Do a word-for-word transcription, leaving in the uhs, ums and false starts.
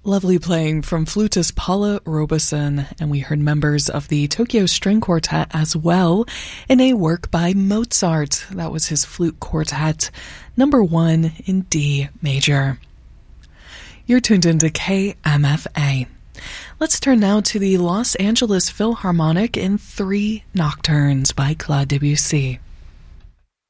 Lovely playing from flutist Paula Robeson, and we heard members of the Tokyo String Quartet as well in a work by Mozart. That was his flute quartet, number one in D major. You're tuned into K M F A. Let's turn now to the Los Angeles Philharmonic in Three Nocturnes by Claude Debussy.